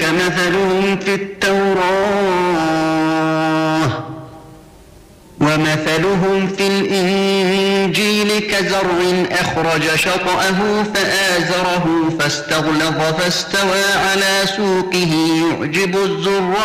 مثلهم في التوراة ومثلهم في الإنجيل كزرع أخرج شطأه فآزره فاستغلظ فاستوى على سوقه يعجب الزراع